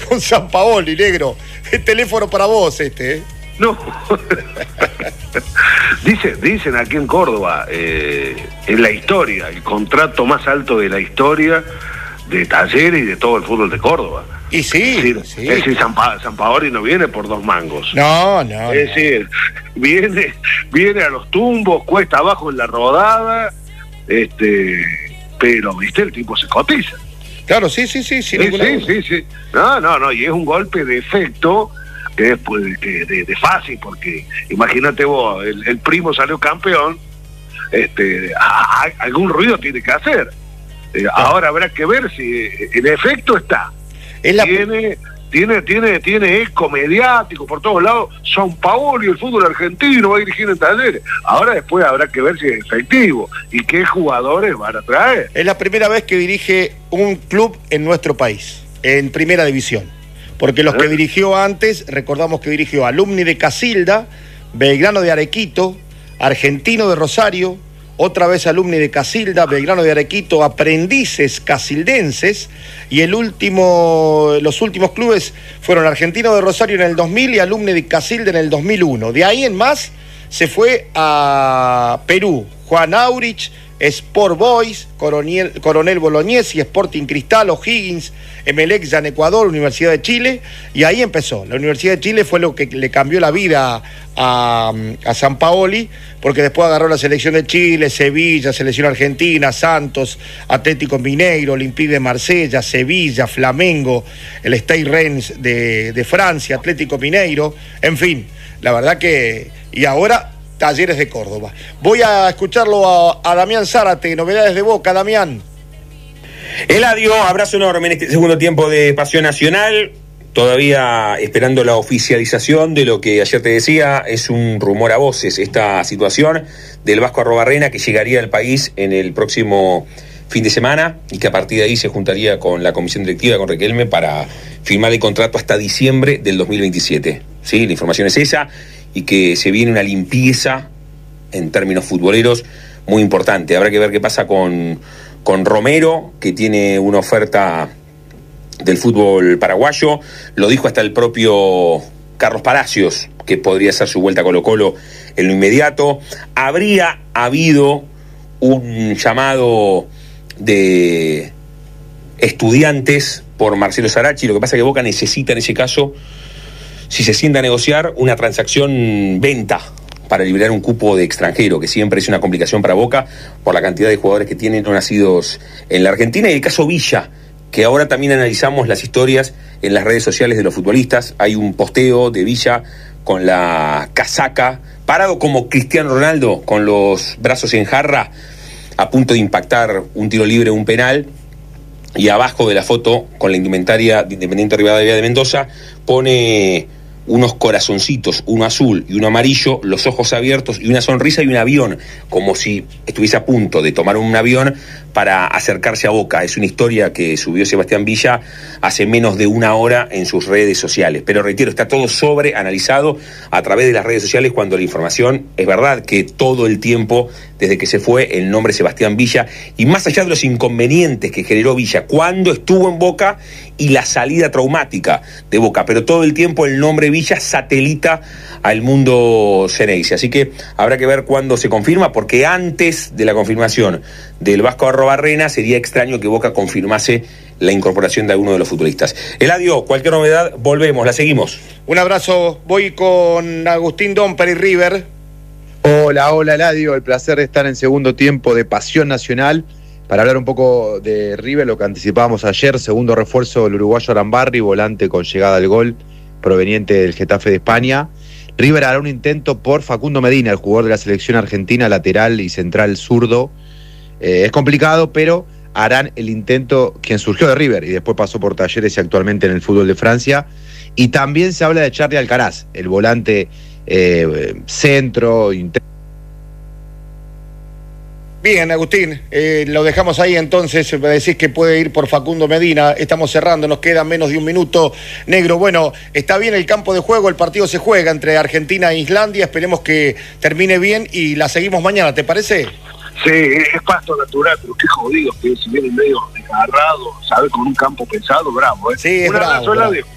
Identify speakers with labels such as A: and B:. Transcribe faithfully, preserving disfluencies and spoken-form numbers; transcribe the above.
A: con Sampaoli, negro. El teléfono para vos este, ¿eh?
B: No. Dicen, dicen aquí en Córdoba, eh, en la historia, el contrato más alto de la historia de Talleres y de todo el fútbol de Córdoba.
A: Y sí,
B: es decir,
A: sí.
B: Es decir Sampa, Sampaoli no viene por dos mangos.
A: No, no.
B: Es
A: no.
B: decir, viene, viene a los tumbos, cuesta abajo en la rodada, este, pero viste, el tipo se cotiza.
A: Claro, sí, sí, sí, sin
B: Sí,
A: ninguna
B: sí,
A: duda.
B: sí, sí. No, no, no, y es un golpe de efecto que es pues, que de, de fácil, porque imagínate vos, el, el primo salió campeón, este, a, a, algún ruido tiene que hacer. Eh, ahora habrá que ver si el efecto está.
A: Es la...
B: Tiene, tiene, tiene, tiene eco mediático por todos lados. Sampaoli, el fútbol argentino va a dirigir en Talleres. Ahora después habrá que ver si es efectivo y qué jugadores van a traer.
A: Es la primera vez que dirige un club en nuestro país, en primera división. Porque los ¿Eh? que dirigió antes, recordamos que dirigió Alumni de Casilda, Belgrano de Arequito, Argentino de Rosario, otra vez Alumni de Casilda, Belgrano de Arequito, Aprendices Casildenses, y el último, los últimos clubes fueron Argentino de Rosario en el dos mil y Alumni de Casilda en el dos mil uno. De ahí en más se fue a Perú, Juan Aurich, Sport Boys, Coronel, Coronel Bolognesi, Sporting Cristal, O'Higgins, Emelec ya en Ecuador, Universidad de Chile, y ahí empezó. La Universidad de Chile fue lo que le cambió la vida a, a Sampaoli, porque después agarró la selección de Chile, Sevilla, selección argentina, Santos, Atlético Mineiro, Olympique de Marsella, Sevilla, Flamengo, el Stade Rennes de, de Francia, Atlético Mineiro, en fin, la verdad que... Y ahora... Talleres de Córdoba. Voy a escucharlo a, a Damián Zárate, novedades de Boca, Damián.
C: Eladio, abrazo enorme en este segundo tiempo de Pasión Nacional, todavía esperando la oficialización de lo que ayer te decía, es un rumor a voces, esta situación del Vasco Arrobarrena que llegaría al país en el próximo fin de semana y que a partir de ahí se juntaría con la comisión directiva, con Riquelme, para firmar el contrato hasta diciembre del dos mil veintisiete. ¿Sí? La información es esa, y que se viene una limpieza en términos futboleros muy importante. Habrá que ver qué pasa con, con Romero, que tiene una oferta del fútbol paraguayo. Lo dijo hasta el propio Carlos Palacios, que podría hacer su vuelta a Colo-Colo en lo inmediato. Habría habido un llamado de estudiantes por Marcelo Sarachi. Lo que pasa es que Boca necesita en ese caso, si se sienta a negociar, una transacción venta para liberar un cupo de extranjero, que siempre es una complicación para Boca por la cantidad de jugadores que tienen no nacidos en la Argentina. Y el caso Villa, que ahora también analizamos las historias en las redes sociales de los futbolistas. Hay un posteo de Villa con la casaca, parado como Cristiano Ronaldo, con los brazos en jarra, a punto de impactar un tiro libre o un penal. Y abajo de la foto, con la indumentaria de Independiente Rivadavia de Mendoza, pone unos corazoncitos, uno azul y uno amarillo, los ojos abiertos y una sonrisa y un avión, como si estuviese a punto de tomar un avión para acercarse a Boca. Es una historia que subió Sebastián Villa hace menos de una hora en sus redes sociales. Pero reitero, está todo sobreanalizado a través de las redes sociales, cuando la información es verdad que todo el tiempo, desde que se fue, el nombre Sebastián Villa, y más allá de los inconvenientes que generó Villa cuando estuvo en Boca y la salida traumática de Boca, pero todo el tiempo el nombre Villa satelita al mundo Xeneize. Así que habrá que ver cuándo se confirma, porque antes de la confirmación del Vasco Arrobarrena sería extraño que Boca confirmase la incorporación de alguno de los futbolistas. Eladio, cualquier novedad, volvemos, la seguimos.
A: Un abrazo, voy con Agustín Domper y River.
D: Hola, hola Eladio, el placer de estar en segundo tiempo de Pasión Nacional para hablar un poco de River, lo que anticipábamos ayer, segundo refuerzo del uruguayo Arambarri, volante con llegada al gol proveniente del Getafe de España. River hará un intento por Facundo Medina, el jugador de la selección argentina, lateral y central zurdo. Eh, es complicado, pero harán el intento, quien surgió de River y después pasó por Talleres y actualmente en el fútbol de Francia. Y también se habla de Charly Alcaraz, el volante eh, centro, inter...
A: Bien, Agustín, eh, lo dejamos ahí entonces. Me decís que puede ir por Facundo Medina. Estamos cerrando, nos queda menos de un minuto. Negro, bueno, está bien el campo de juego, el partido se juega entre Argentina e Islandia. Esperemos que termine bien y la seguimos mañana, ¿te parece?
B: Sí, es pasto natural, pero qué jodido que si viene medio agarrado, ¿sabes? Con un campo pesado, bravo, ¿eh?
A: Sí, es
B: un
A: bravo,
B: abrazo,
A: bravo.
B: Eladio.